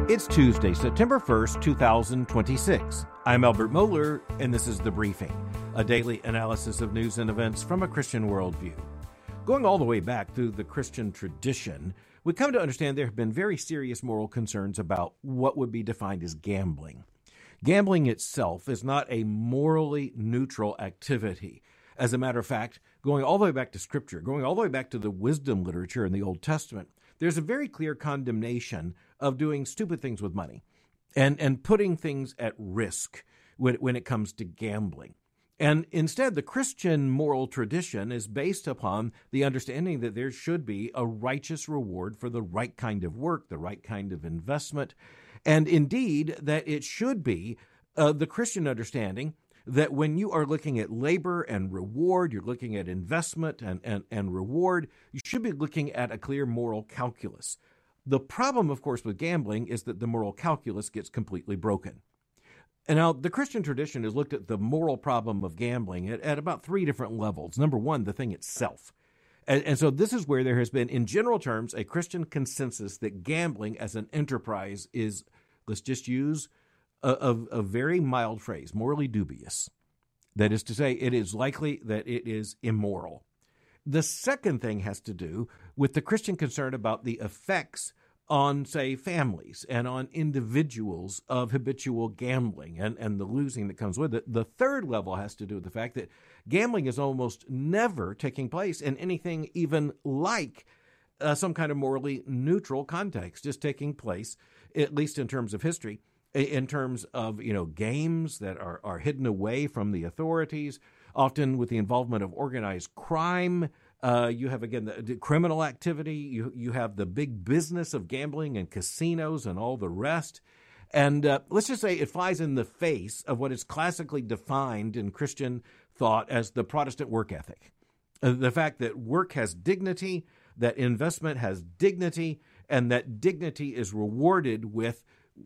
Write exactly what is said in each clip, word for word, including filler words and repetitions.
It's Tuesday, September first, two thousand twenty-six. I'm Albert Mohler, and this is The Briefing, a daily analysis of news and events from a Christian worldview. Going all the way back through the Christian tradition, we come to understand there have been very serious moral concerns about what would be defined as gambling. Gambling itself is not a morally neutral activity. As a matter of fact, going all the way back to Scripture, going all the way back to the wisdom literature in the Old Testament, there's a very clear condemnation of doing stupid things with money and, and putting things at risk when, when it comes to gambling. And instead, the Christian moral tradition is based upon the understanding that there should be a righteous reward for the right kind of work, the right kind of investment, and indeed that it should be uh, the Christian understanding that when you are looking at labor and reward, you're looking at investment and, and, and reward, you should be looking at a clear moral calculus. The problem, of course, with gambling is that the moral calculus gets completely broken. And now the Christian tradition has looked at the moral problem of gambling at, at about three different levels. Number one, the thing itself. And, and so this is where there has been, in general terms, a Christian consensus that gambling as an enterprise is, let's just use a, a, a very mild phrase, morally dubious. That is to say, it is likely that it is immoral. The second thing has to do with the Christian concern about the effects on, say, families and on individuals of habitual gambling and, and the losing that comes with it. The third level has to do with the fact that gambling is almost never taking place in anything even like uh, some kind of morally neutral context, just taking place, at least in terms of history, in terms of, you know, games that are, are hidden away from the authorities, often with the involvement of organized crime. Uh, you have, again, the, the criminal activity. You, you have the big business of gambling and casinos and all the rest. And uh, let's just say it flies in the face of what is classically defined in Christian thought as the Protestant work ethic. Uh, the fact that work has dignity, that investment has dignity, and that dignity is rewarded with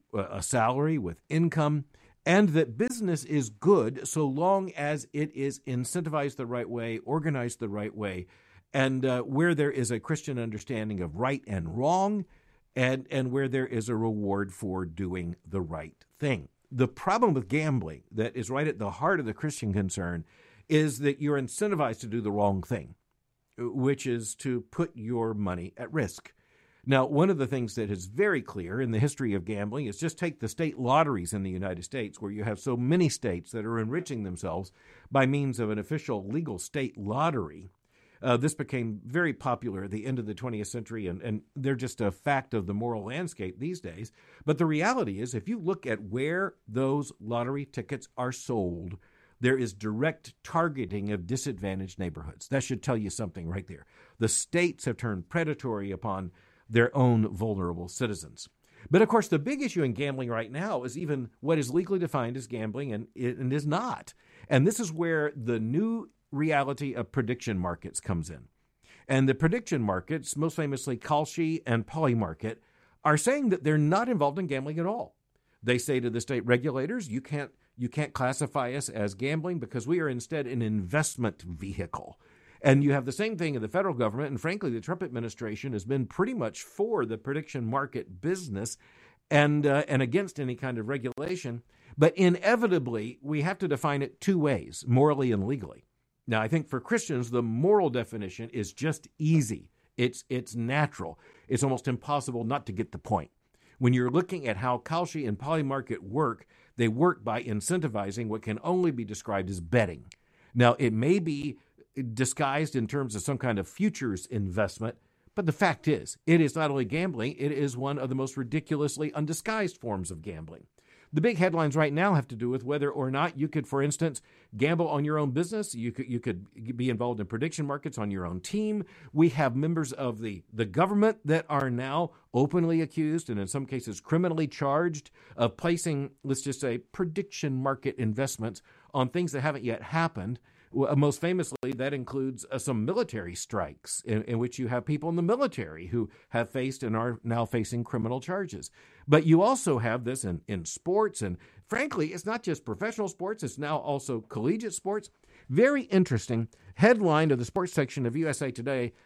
a salary, with income, and that business is good so long as it is incentivized the right way, organized the right way, and uh, where there is a Christian understanding of right and wrong, and, and where there is a reward for doing the right thing. The problem with gambling that is right at the heart of the Christian concern is that you're incentivized to do the wrong thing, which is to put your money at risk. Now, one of the things that is very clear in the history of gambling is just take the state lotteries in the United States, where you have so many states that are enriching themselves by means of an official legal state lottery. Uh, this became very popular at the end of the twentieth century, and, and they're just a fact of the moral landscape these days. But the reality is, if you look at where those lottery tickets are sold, there is direct targeting of disadvantaged neighborhoods. That should tell you something right there. The states have turned predatory upon their own vulnerable citizens. But of course, the big issue in gambling right now is even what is legally defined as gambling and, and is not. And this is where the new reality of prediction markets comes in. And the prediction markets, most famously Kalshi and Polymarket, are saying that they're not involved in gambling at all. They say to the state regulators, you can't, you can't classify us as gambling because we are instead an investment vehicle. And you have the same thing in the federal government, and frankly, the Trump administration has been pretty much for the prediction market business and uh, and against any kind of regulation. But inevitably, we have to define it two ways, morally and legally. Now, I think for Christians, the moral definition is just easy. It's it's natural. It's almost impossible not to get the point. When you're looking at how Kalshi and Polymarket work, they work by incentivizing what can only be described as betting. Now, it may be disguised in terms of some kind of futures investment, but the fact is, it is not only gambling, it is one of the most ridiculously undisguised forms of gambling. The big headlines right now have to do with whether or not you could, for instance, gamble on your own business. You could you could be involved in prediction markets on your own team. We have members of the, the government that are now openly accused and in some cases criminally charged of placing, let's just say, prediction market investments on things that haven't yet happened. Well, most famously, that includes uh, some military strikes in, in which you have people in the military who have faced and are now facing criminal charges. But you also have this in, in sports, and frankly, it's not just professional sports, it's now also collegiate sports. Very interesting headline of the sports section of U S A Today,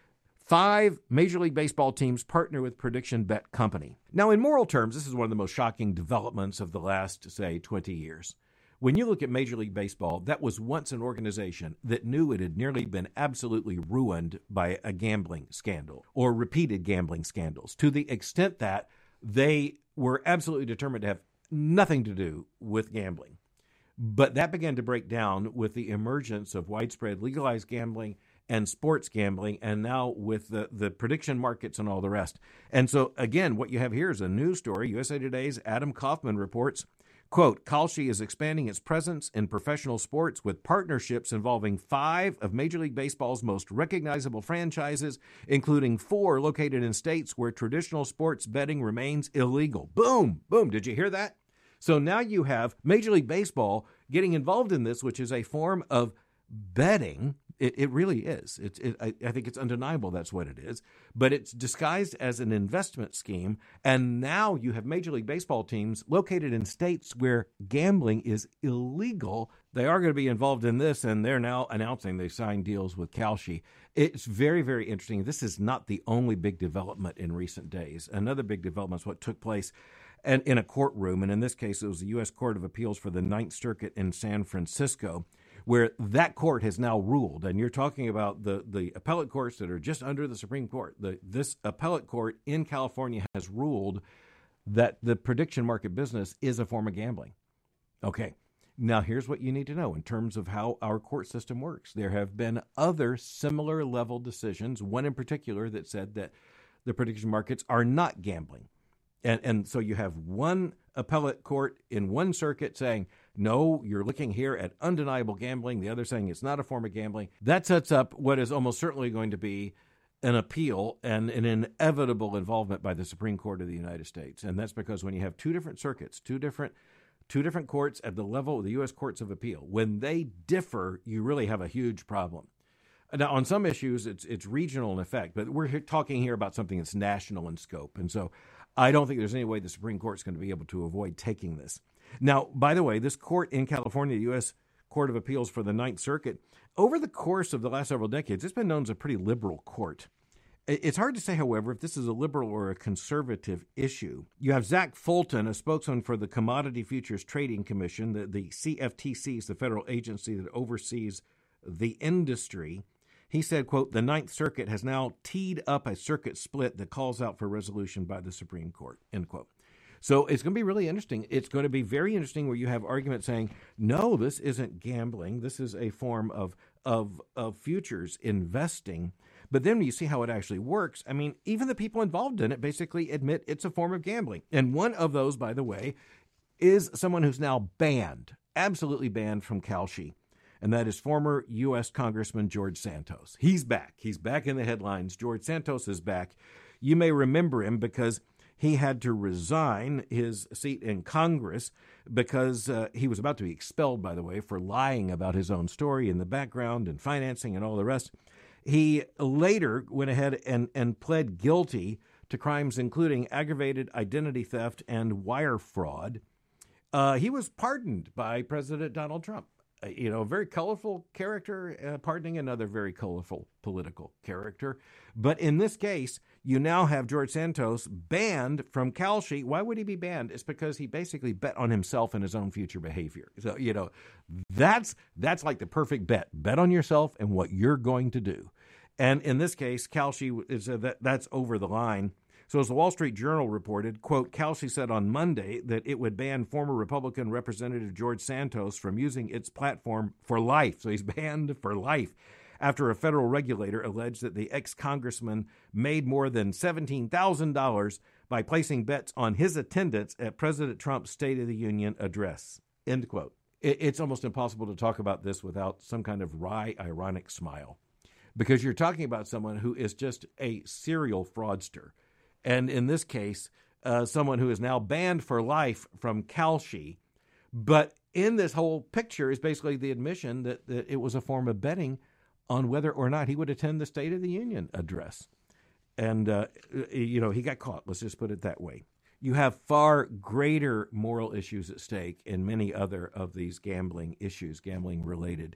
Five Major League Baseball teams partner with Prediction Bet Company. Now, in moral terms, this is one of the most shocking developments of the last, say, twenty years. When you look at Major League Baseball, that was once an organization that knew it had nearly been absolutely ruined by a gambling scandal or repeated gambling scandals, to the extent that they were absolutely determined to have nothing to do with gambling. But that began to break down with the emergence of widespread legalized gambling and sports gambling, and now with the, the prediction markets and all the rest. And so, again, what you have here is a news story. U S A Today's Adam Kaufman reports, quote, Kalshi is expanding its presence in professional sports with partnerships involving five of Major League Baseball's most recognizable franchises, including four located in states where traditional sports betting remains illegal. Boom, boom. Did you hear that? So now you have Major League Baseball getting involved in this, which is a form of betting. It, it really is. It's, it, I, I think it's undeniable that's what it is. But it's disguised as an investment scheme. And now you have Major League Baseball teams located in states where gambling is illegal. They are going to be involved in this, and they're now announcing they signed deals with Kalshi. It's very, very interesting. This is not the only big development in recent days. Another big development is what took place and in a courtroom. And in this case, it was the U S Court of Appeals for the Ninth Circuit in San Francisco, where that court has now ruled. And you're talking about the, the appellate courts that are just under the Supreme Court. The, this appellate court in California has ruled that the prediction market business is a form of gambling. Okay, now here's what you need to know in terms of how our court system works. There have been other similar level decisions, one in particular that said that the prediction markets are not gambling. And, and so you have one appellate court in one circuit saying, no, you're looking here at undeniable gambling. The other saying it's not a form of gambling. That sets up what is almost certainly going to be an appeal and an inevitable involvement by the Supreme Court of the United States. And that's because when you have two different circuits, two different two different courts at the level of the U S Courts of Appeal, when they differ, you really have a huge problem. Now, on some issues, it's it's regional in effect, but we're talking here about something that's national in scope. And so I don't think there's any way the Supreme Court's going to be able to avoid taking this. Now, by the way, this court in California, the U S Court of Appeals for the Ninth Circuit, over the course of the last several decades, it's been known as a pretty liberal court. It's hard to say, however, if this is a liberal or a conservative issue. You have Zach Fulton, a spokesman for the Commodity Futures Trading Commission, the, the C F T C is the federal agency that oversees the industry. He said, quote, the Ninth Circuit has now teed up a circuit split that calls out for resolution by the Supreme Court, end quote. So it's going to be really interesting. It's going to be very interesting where you have arguments saying, no, this isn't gambling. This is a form of, of, of futures investing. But then when you see how it actually works, I mean, even the people involved in it basically admit it's a form of gambling. And one of those, by the way, is someone who's now banned, absolutely banned from Kalshi. And that is former U S Congressman George Santos. He's back. He's back in the headlines. George Santos is back. You may remember him because he had to resign his seat in Congress because uh, he was about to be expelled, by the way, for lying about his own story in the background and financing and all the rest. He later went ahead and, and pled guilty to crimes including aggravated identity theft and wire fraud. Uh, he was pardoned by President Donald Trump. You know, a very colorful character, uh, pardoning another very colorful political character. But in this case, you now have George Santos banned from Kalshi. Why would he be banned? It's because he basically bet on himself and his own future behavior. So, you know, that's that's like the perfect bet. Bet on yourself and what you're going to do. And in this case, Kalshi is uh, that that's over the line. So as the Wall Street Journal reported, quote, Kalshi said on Monday that it would ban former Republican Representative George Santos from using its platform for life. So he's banned for life after a federal regulator alleged that the ex-congressman made more than seventeen thousand dollars by placing bets on his attendance at President Trump's State of the Union address, end quote. It's almost impossible to talk about this without some kind of wry, ironic smile, because you're talking about someone who is just a serial fraudster. And in this case, uh, someone who is now banned for life from Kalshi. But in this whole picture is basically the admission that, that it was a form of betting on whether or not he would attend the State of the Union address. And, uh, you know, he got caught. Let's just put it that way. You have far greater moral issues at stake in many other of these gambling issues, gambling-related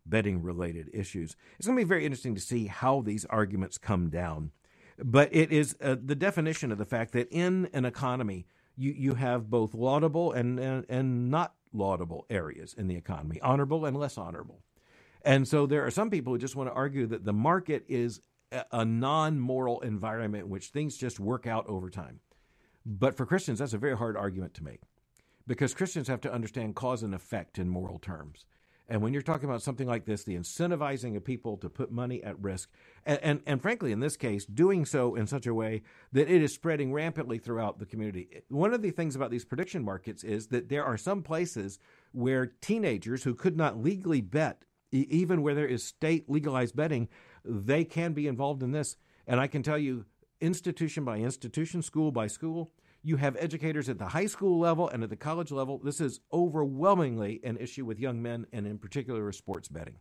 betting-related issues. It's going to be very interesting to see how these arguments come down. But it is uh, the definition of the fact that in an economy, you, you have both laudable and, and, and not laudable areas in the economy, honorable and less honorable. And so there are some people who just want to argue that the market is a, a non-moral environment in which things just work out over time. But for Christians, that's a very hard argument to make, because Christians have to understand cause and effect in moral terms. And when you're talking about something like this, the incentivizing of people to put money at risk, and, and, and frankly, in this case, doing so in such a way that it is spreading rampantly throughout the community. One of the things about these prediction markets is that there are some places where teenagers who could not legally bet, e- even where there is state legalized betting, they can be involved in this. And I can tell you, institution by institution, school by school, you have educators at the high school level and at the college level. This is overwhelmingly an issue with young men, and in particular with sports betting.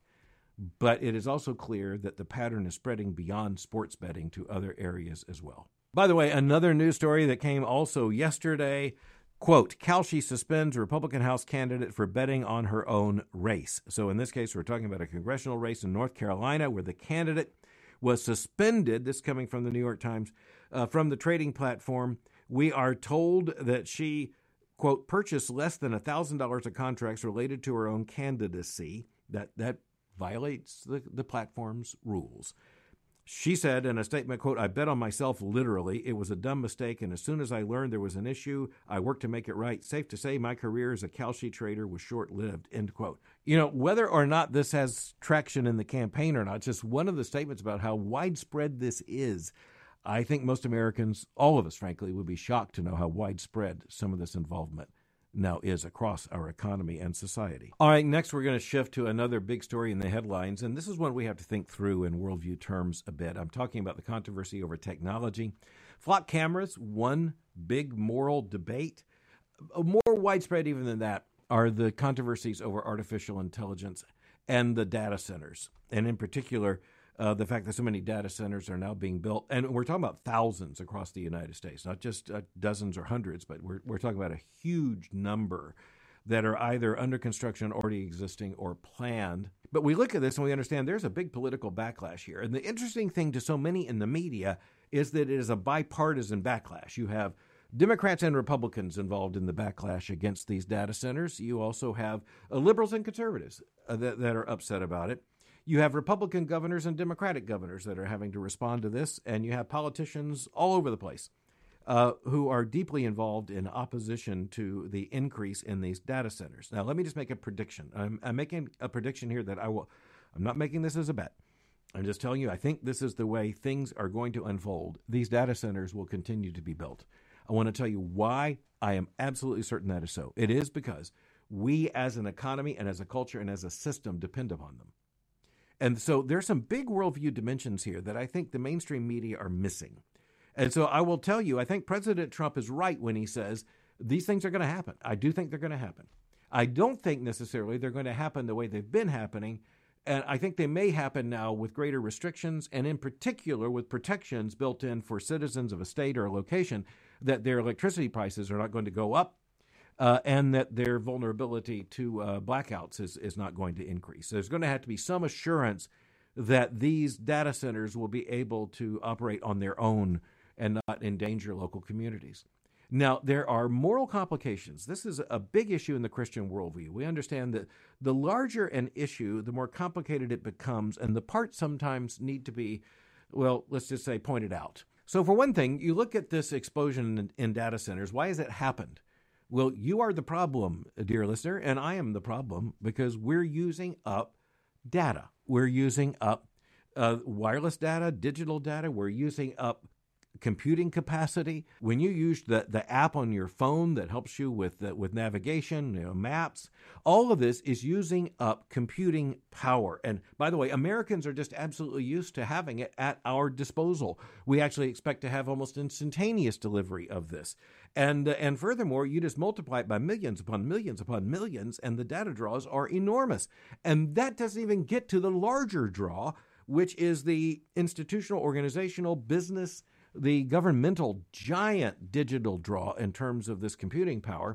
But it is also clear that the pattern is spreading beyond sports betting to other areas as well. By the way, another news story that came also yesterday, quote, Kalshi suspends Republican House candidate for betting on her own race. So in this case, we're talking about a congressional race in North Carolina where the candidate was suspended, this coming from the New York Times, uh, from the trading platform. We are told that she, quote, purchased less than one thousand dollars of contracts related to her own candidacy. That that violates the, the platform's rules. She said in a statement, quote, I bet on myself literally. It was a dumb mistake, and as soon as I learned there was an issue, I worked to make it right. Safe to say my career as a Kalshi trader was short-lived, end quote. You know, whether or not this has traction in the campaign or not, just one of the statements about how widespread this is. I think most Americans, all of us, frankly, would be shocked to know how widespread some of this involvement now is across our economy and society. All right, next we're going to shift to another big story in the headlines, and this is one we have to think through in worldview terms a bit. I'm talking about the controversy over technology. Flock cameras, one big moral debate. More widespread even than that are the controversies over artificial intelligence and the data centers, and in particular, Uh, the fact that so many data centers are now being built, and we're talking about thousands across the United States, not just uh, dozens or hundreds, but we're we're talking about a huge number that are either under construction, already existing, or planned. But we look at this and we understand there's a big political backlash here. And the interesting thing to so many in the media is that it is a bipartisan backlash. You have Democrats and Republicans involved in the backlash against these data centers. You also have uh, liberals and conservatives uh, that, that are upset about it. You have Republican governors and Democratic governors that are having to respond to this, and you have politicians all over the place uh, who are deeply involved in opposition to the increase in these data centers. Now, let me just make a prediction. I'm, I'm making a prediction here that I will. I'm not making this as a bet. I'm just telling you, I think this is the way things are going to unfold. These data centers will continue to be built. I want to tell you why I am absolutely certain that is so. It is because we as an economy and as a culture and as a system depend upon them. And so there's some big worldview dimensions here that I think the mainstream media are missing. And so I will tell you, I think President Trump is right when he says these things are going to happen. I do think they're going to happen. I don't think necessarily they're going to happen the way they've been happening. And I think they may happen now with greater restrictions, and in particular with protections built in for citizens of a state or a location that their electricity prices are not going to go up. Uh, and that their vulnerability to uh, blackouts is, is not going to increase. There's going to have to be some assurance that these data centers will be able to operate on their own and not endanger local communities. Now, there are moral complications. This is a big issue in the Christian worldview. We understand that the larger an issue, the more complicated it becomes, and the parts sometimes need to be, well, let's just say, pointed out. So for one thing, you look at this explosion in, in data centers. Why has it happened? Well, you are the problem, dear listener, and I am the problem because we're using up data. We're using up uh, wireless data, digital data. We're using up computing capacity. When you use the, the app on your phone that helps you with uh, with navigation, you know, maps, all of this is using up computing power. And by the way, Americans are just absolutely used to having it at our disposal. We actually expect to have almost instantaneous delivery of this. And, uh, and furthermore, you just multiply it by millions upon millions upon millions, and the data draws are enormous. And that doesn't even get to the larger draw, which is the institutional, organizational, business, the governmental giant digital draw in terms of this computing power.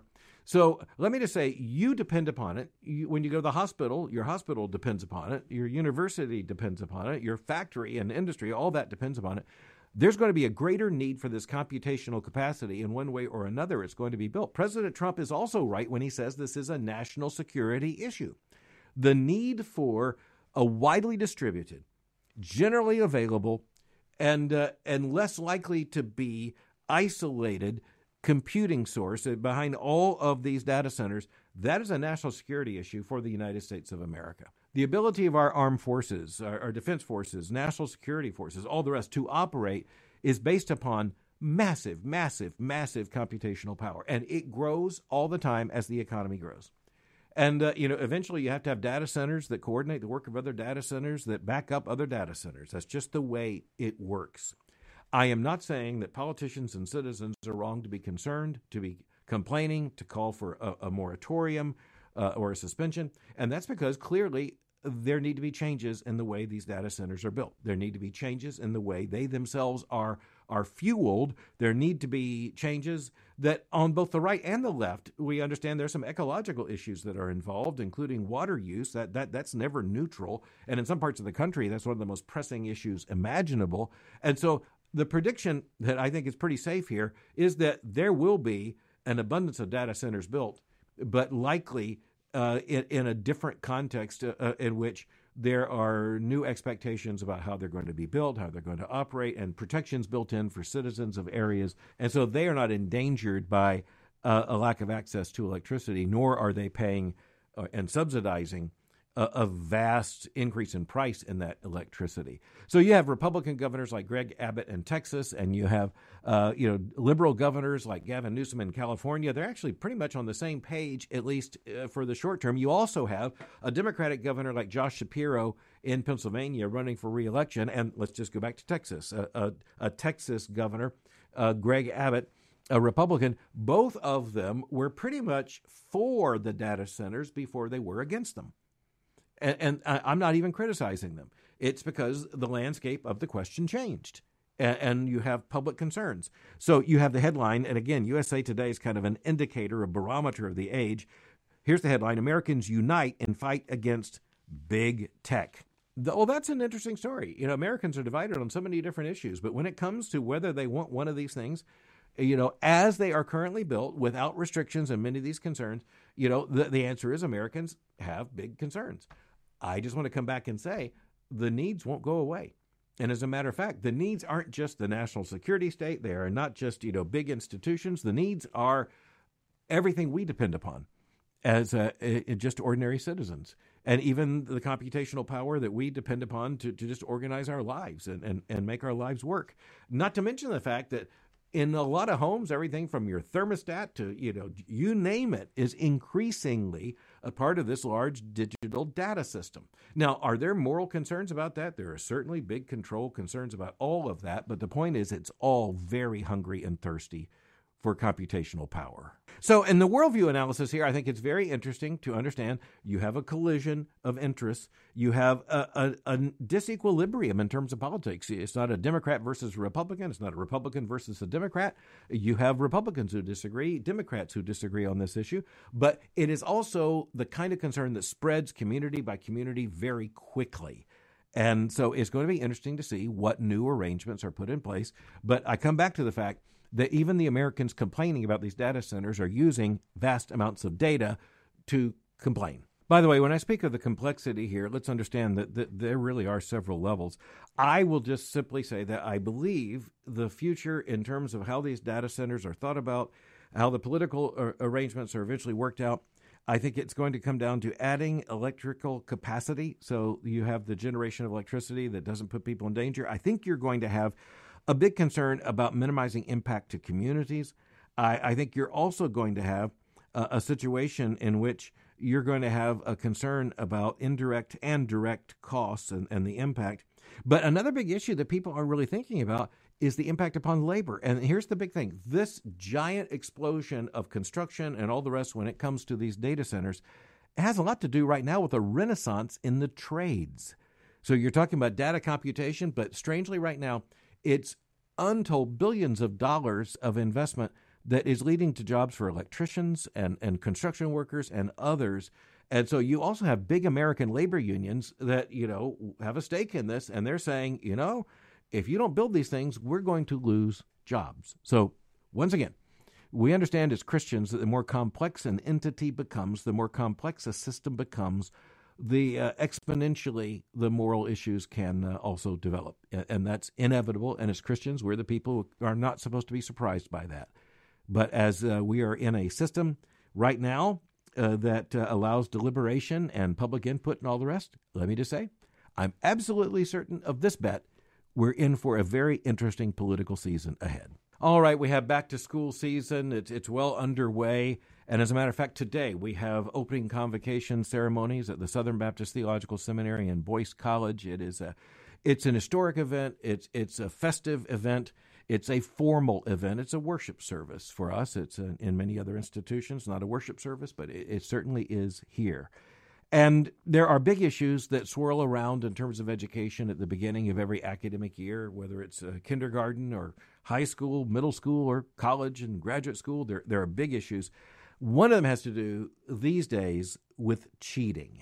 So let me just say, you depend upon it. You, when you go to the hospital, your hospital depends upon it. Your university depends upon it. Your factory and industry, all that depends upon it. There's going to be a greater need for this computational capacity in one way or another. It's going to be built. President Trump is also right when he says this is a national security issue. The need for a widely distributed, generally available, and uh, and less likely to be isolated computing source behind all of these data centers, that is a national security issue for the United States of America. The ability of our armed forces, our, our defense forces, national security forces, all the rest to operate is based upon massive, massive, massive computational power. And it grows all the time as the economy grows. And, uh, you know, eventually you have to have data centers that coordinate the work of other data centers that back up other data centers. That's just the way it works. I am not saying that politicians and citizens are wrong to be concerned, to be complaining, to call for a, a moratorium uh, or a suspension. And that's because clearly there need to be changes in the way these data centers are built. There need to be changes in the way they themselves are are fueled. There need to be changes that on both the right and the left, we understand there's some ecological issues that are involved, including water use. That that that's never neutral. And in some parts of the country, that's one of the most pressing issues imaginable. And so the prediction that I think is pretty safe here is that there will be an abundance of data centers built, but likely uh, in, in a different context uh, in which there are new expectations about how they're going to be built, how they're going to operate, and protections built in for citizens of areas. And so they are not endangered by uh, a lack of access to electricity, nor are they paying uh, and subsidizing a vast increase in price in that electricity. So you have Republican governors like Greg Abbott in Texas, and you have uh, you know liberal governors like Gavin Newsom in California. They're actually pretty much on the same page, at least uh, for the short term. You also have a Democratic governor like Josh Shapiro in Pennsylvania running for re-election. And let's just go back to Texas. A, a, a Texas governor, uh, Greg Abbott, a Republican, both of them were pretty much for the data centers before they were against them. And, and I'm not even criticizing them. It's because the landscape of the question changed, and, and you have public concerns. So you have the headline, and again, U S A Today is kind of an indicator, a barometer of the age. Here's the headline: Americans unite and fight against big tech. Well, that's an interesting story. You know, Americans are divided on so many different issues, but when it comes to whether they want one of these things, you know, as they are currently built without restrictions and many of these concerns, you know, the, the answer is Americans have big concerns. I just want to come back and say the needs won't go away. And as a matter of fact, the needs aren't just the national security state. They are not just, you know, big institutions. The needs are everything we depend upon as uh, just ordinary citizens, and even the computational power that we depend upon to, to just organize our lives and, and, and make our lives work. Not to mention the fact that in a lot of homes, everything from your thermostat to, you know, you name it, is increasingly a part of this large digital data system. Now, are there moral concerns about that? There are certainly big control concerns about all of that, but the point is it's all very hungry and thirsty for computational power. So in the worldview analysis here, I think it's very interesting to understand you have a collision of interests. You have a, a, a disequilibrium in terms of politics. It's not a Democrat versus a Republican. It's not a Republican versus a Democrat. You have Republicans who disagree, Democrats who disagree on this issue. But it is also the kind of concern that spreads community by community very quickly. And so it's going to be interesting to see what new arrangements are put in place. But I come back to the fact that even the Americans complaining about these data centers are using vast amounts of data to complain. By the way, when I speak of the complexity here, let's understand that, that there really are several levels. I will just simply say that I believe the future in terms of how these data centers are thought about, how the political ar- arrangements are eventually worked out, I think it's going to come down to adding electrical capacity. So you have the generation of electricity that doesn't put people in danger. I think you're going to have a big concern about minimizing impact to communities. I, I think you're also going to have a, a situation in which you're going to have a concern about indirect and direct costs and, and the impact. But another big issue that people are really thinking about is the impact upon labor. And here's the big thing. This giant explosion of construction and all the rest when it comes to these data centers has a lot to do right now with a renaissance in the trades. So you're talking about data computation, but strangely right now, it's untold billions of dollars of investment that is leading to jobs for electricians and, and construction workers and others. And so you also have big American labor unions that, you know, have a stake in this, and they're saying, you know, if you don't build these things, we're going to lose jobs. So once again, we understand as Christians that the more complex an entity becomes, the more complex a system becomes, the uh, exponentially the moral issues can uh, also develop. And that's inevitable. And as Christians, we're the people who are not supposed to be surprised by that. But as uh, we are in a system right now uh, that uh, allows deliberation and public input and all the rest, let me just say, I'm absolutely certain of this bet. We're in for a very interesting political season ahead. All right, we have back to school season. It's, it's well underway. And as a matter of fact, today we have opening convocation ceremonies at the Southern Baptist Theological Seminary and Boyce College. It is a, it's an historic event. It's, it's a festive event. It's a formal event. It's a worship service for us. It's a, in many other institutions, not a worship service, but it, it certainly is here. And there are big issues that swirl around in terms of education at the beginning of every academic year, whether it's uh, kindergarten or high school, middle school, or college and graduate school. There, there are big issues. One of them has to do these days with cheating.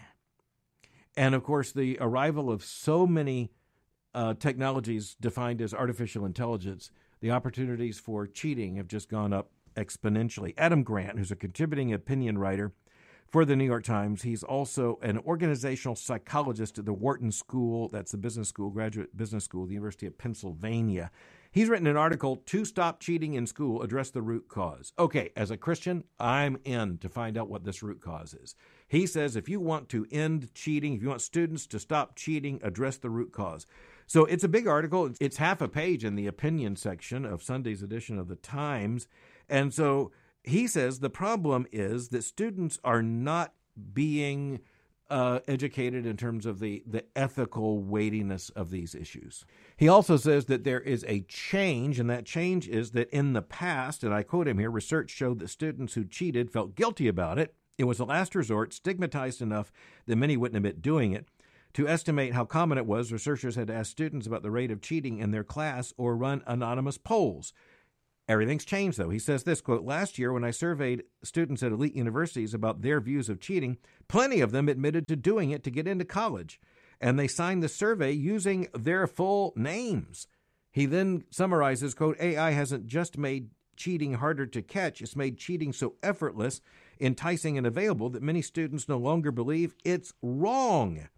And of course, the arrival of so many uh, technologies defined as artificial intelligence, the opportunities for cheating have just gone up exponentially. Adam Grant, who's a contributing opinion writer for the New York Times, he's also an organizational psychologist at the Wharton School, that's the business school, graduate business school, the University of Pennsylvania. He's written an article, To Stop Cheating in School, Address the Root Cause. Okay, as a Christian, I'm in to find out what this root cause is. He says if you want to end cheating, if you want students to stop cheating, address the root cause. So it's a big article. It's half a page in the opinion section of Sunday's edition of the Times. And so he says the problem is that students are not being uh, educated in terms of the, the ethical weightiness of these issues. He also says that there is a change, and that change is that in the past, and I quote him here, research showed that students who cheated felt guilty about it. It was a last resort, stigmatized enough that many wouldn't admit doing it. To estimate how common it was, researchers had asked students about the rate of cheating in their class or run anonymous polls. Everything's changed, though. He says this, quote, last year when I surveyed students at elite universities about their views of cheating, plenty of them admitted to doing it to get into college, and they signed the survey using their full names. He then summarizes, quote, A I hasn't just made cheating harder to catch, it's made cheating so effortless, enticing, and available that many students no longer believe it's wrong.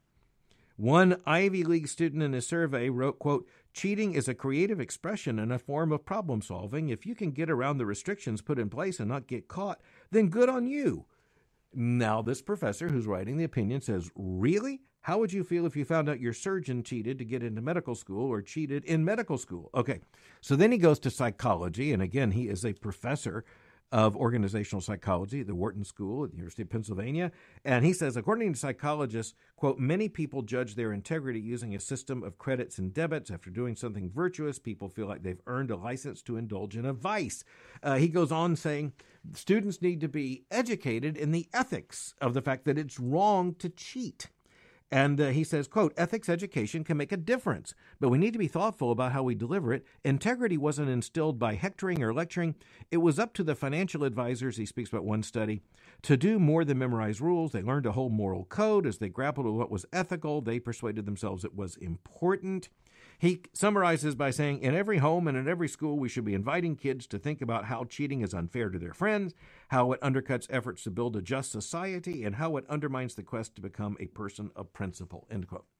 One Ivy League student in a survey wrote, quote, cheating is a creative expression and a form of problem solving. If you can get around the restrictions put in place and not get caught, then good on you. Now, this professor who's writing the opinion says, really? How would you feel if you found out your surgeon cheated to get into medical school or cheated in medical school? Okay, so then he goes to psychology, and again, he is a professor of organizational psychology at the Wharton School at the University of Pennsylvania. And he says, according to psychologists, quote, many people judge their integrity using a system of credits and debits. After doing something virtuous, people feel like they've earned a license to indulge in a vice. Uh, he goes on saying, students need to be educated in the ethics of the fact that it's wrong to cheat. And uh, he says, quote, ethics education can make a difference, but we need to be thoughtful about how we deliver it. Integrity wasn't instilled by hectoring or lecturing. It was up to the financial advisors, he speaks about one study, to do more than memorize rules. They learned a whole moral code. As they grappled with what was ethical, they persuaded themselves it was important. He summarizes by saying, in every home and in every school, we should be inviting kids to think about how cheating is unfair to their friends, how it undercuts efforts to build a just society, and how it undermines the quest to become a person of principle, end quote.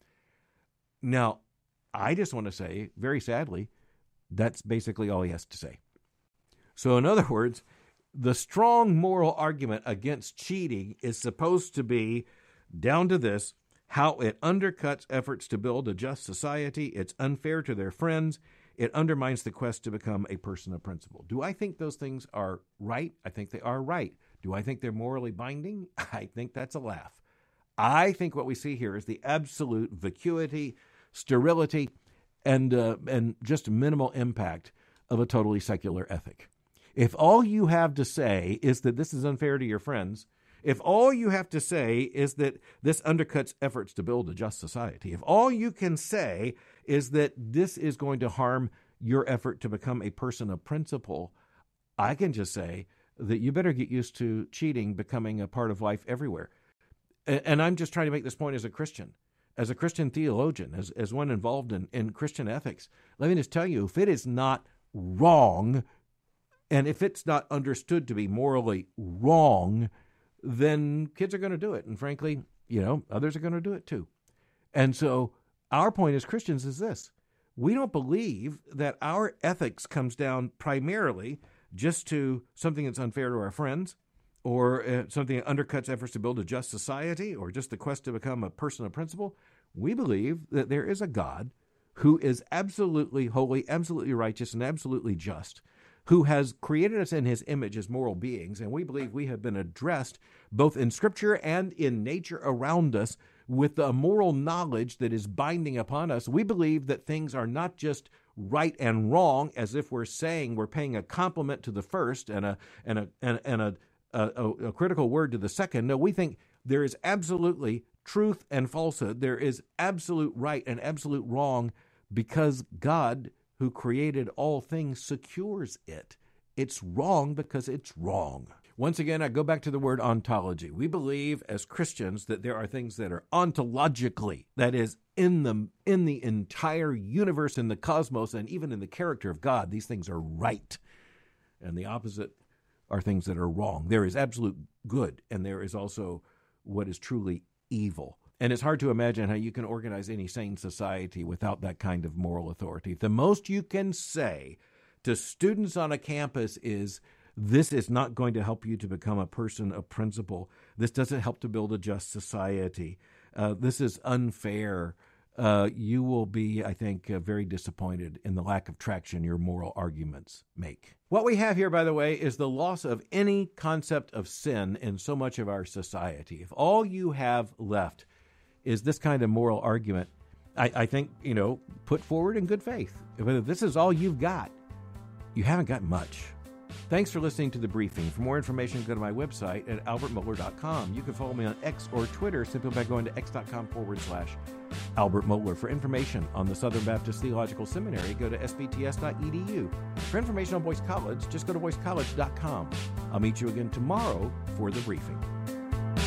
Now, I just want to say, very sadly, that's basically all he has to say. So in other words, the strong moral argument against cheating is supposed to be down to this: how it undercuts efforts to build a just society, it's unfair to their friends, it undermines the quest to become a person of principle. Do I think those things are right? I think they are right. Do I think they're morally binding? I think that's a laugh. I think what we see here is the absolute vacuity, sterility, and uh, and just minimal impact of a totally secular ethic. If all you have to say is that this is unfair to your friends, if all you have to say is that this undercuts efforts to build a just society, if all you can say is that this is going to harm your effort to become a person of principle, I can just say that you better get used to cheating becoming a part of life everywhere. And, and I'm just trying to make this point as a Christian, as a Christian theologian, as, as one involved in, in Christian ethics. Let me just tell you, if it is not wrong, and if it's not understood to be morally wrong, then kids are going to do it. And frankly, you know, others are going to do it too. And so our point as Christians is this. We don't believe that our ethics comes down primarily just to something that's unfair to our friends, or uh, something that undercuts efforts to build a just society, or just the quest to become a person of principle. We believe that there is a God who is absolutely holy, absolutely righteous, and absolutely just, who has created us in his image as moral beings, and we believe we have been addressed both in Scripture and in nature around us with the moral knowledge that is binding upon us. We believe that things are not just right and wrong, as if we're saying we're paying a compliment to the first and a and a and, and a, a, a critical word to the second. No, we think there is absolutely truth and falsehood. There is absolute right and absolute wrong, because God, who created all things, secures it. It's wrong because it's wrong. Once again, I go back to the word ontology. We believe as Christians that there are things that are ontologically, that is, in the, in the entire universe, in the cosmos, and even in the character of God, these things are right. And the opposite are things that are wrong. There is absolute good, and there is also what is truly evil. And it's hard to imagine how you can organize any sane society without that kind of moral authority. The most you can say to students on a campus is, this is not going to help you to become a person of principle. This doesn't help to build a just society. Uh, this is unfair. Uh, you will be, I think, uh, very disappointed in the lack of traction your moral arguments make. What we have here, by the way, is the loss of any concept of sin in so much of our society. If all you have left is this kind of moral argument, I, I think, you know, put forward in good faith. If this is all you've got, you haven't got much. Thanks for listening to The Briefing. For more information, go to my website at albert mohler dot com. You can follow me on X or Twitter simply by going to x.com forward slash Albert Mohler. For information on the Southern Baptist Theological Seminary, go to s b t s dot e d u. For information on Boyce College, just go to boyce college dot com. I'll meet you again tomorrow for The Briefing.